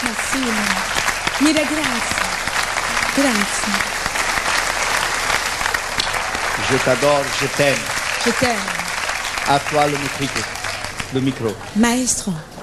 Simone. Mille grazie. Grazie. Je t'adore, je t'aime. Je t'aime. À toi le micro. Maestro.